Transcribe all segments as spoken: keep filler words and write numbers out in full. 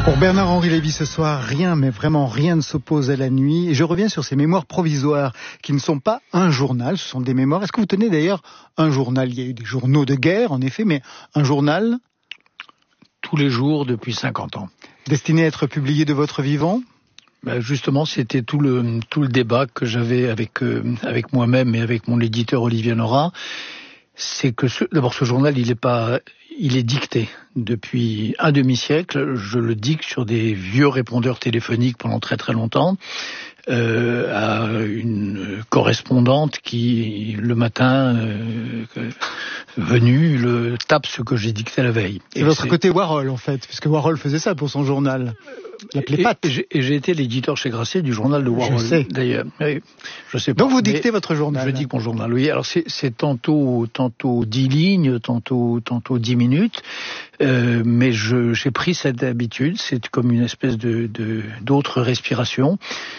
Pour Bernard-Henri Lévy ce soir, rien, mais vraiment rien ne s'oppose à la nuit. Et je reviens sur ces mémoires provisoires qui ne sont pas un journal, ce sont des mémoires. Est-ce que vous tenez d'ailleurs un journal? Il y a eu des journaux de guerre, en effet, mais un journal? Tous les jours depuis cinquante ans. Destiné à être publié de votre vivant? Ben justement, c'était tout le, tout le débat que j'avais avec, euh, avec moi-même et avec mon éditeur Olivier Nora. C'est que ce, d'abord ce journal, il est pas, il est dicté depuis un demi-siècle. Je le dicte sur des vieux répondeurs téléphoniques pendant très très longtemps, euh, à une correspondante qui le matin euh, venue le tape ce que j'ai dicté la veille. C'est et votre c'est... côté Warhol en fait, puisque Warhol faisait ça pour son journal. Et, et, j'ai, et j'ai été l'éditeur chez Grasset du journal de Warhol. Je sais. D'ailleurs, oui, je sais pas. Donc vous dictez votre journal. Je dicte mon journal. Oui. Alors c'est, c'est tantôt, tantôt dix lignes, tantôt, tantôt dix minutes. Euh, mais je, j'ai pris cette habitude. C'est comme une espèce de, de d'autre respiration.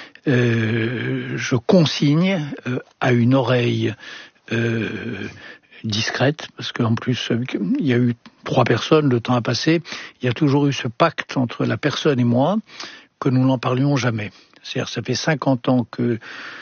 Euh, je consigne euh, à une oreille euh, discrète, parce qu'en plus, il y a eu trois personnes, le temps a passé, il y a toujours eu ce pacte entre la personne et moi, que nous n'en parlions jamais. C'est-à-dire, ça fait cinquante ans que,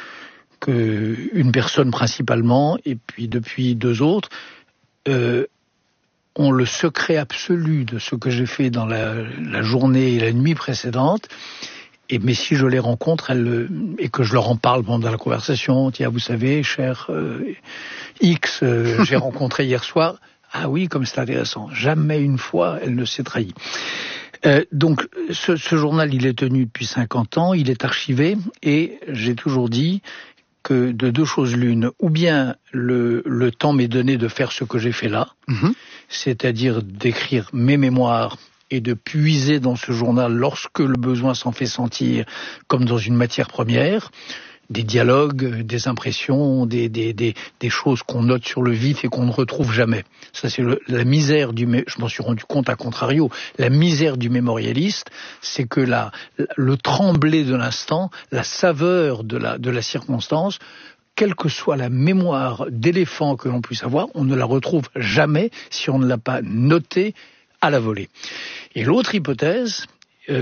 que une personne principalement, et puis depuis deux autres, euh, ont le secret absolu de ce que j'ai fait dans la, la journée et la nuit précédente. Et mais si je les rencontre, elles, et que je leur en parle pendant la conversation, tiens, vous savez, cher euh, X, euh, j'ai rencontré hier soir. Ah oui, comme c'est intéressant. Jamais une fois, elle ne s'est trahie. Euh, donc, ce, ce journal, il est tenu depuis cinquante ans, il est archivé, et j'ai toujours dit que de deux choses l'une, ou bien le, le temps m'est donné de faire ce que j'ai fait là, mm-hmm. c'est-à-dire d'écrire mes mémoires et de puiser dans ce journal lorsque le besoin s'en fait sentir, comme dans une matière première, des dialogues, des impressions, des, des, des, des choses qu'on note sur le vif et qu'on ne retrouve jamais. Ça, c'est le, la misère du... Je m'en suis rendu compte à contrario. La misère du mémorialiste, c'est que la, le tremblé de l'instant, la saveur de la, de la circonstance, quelle que soit la mémoire d'éléphant que l'on puisse avoir, on ne la retrouve jamais si on ne l'a pas notée à la volée. Et l'autre hypothèse,